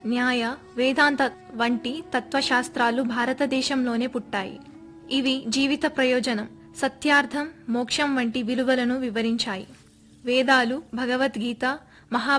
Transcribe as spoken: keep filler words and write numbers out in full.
న్యాయ, వేదాంత వంటి తత్వశాస్త్రాలు భారతదేశంలోనే పుట్టాయి. ఇవి జీవిత ప్రయోజనం, సత్యార్థం, మోక్షం వంటి విలువలను వివరించాయి. వేదాలు, భగవద్గీత, మహా